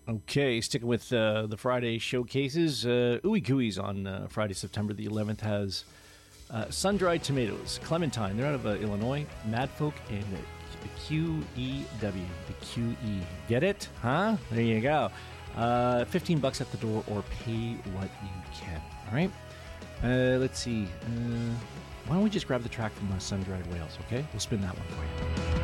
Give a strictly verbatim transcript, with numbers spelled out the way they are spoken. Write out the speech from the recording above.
Okay, sticking with uh, the Friday showcases, uh, Ooey Gooey's on uh, Friday, September the eleventh has uh, sun-dried tomatoes, Clementine. They're out of uh, Illinois, Madfolk, and the Q E W, the Q E. Get it? Huh? There you go. Uh, fifteen bucks at the door, or pay what you can. All right. Uh, let's see. Uh, why don't we just grab the track from uh, Sun-Dried Whales? Okay, we'll spin that one for you.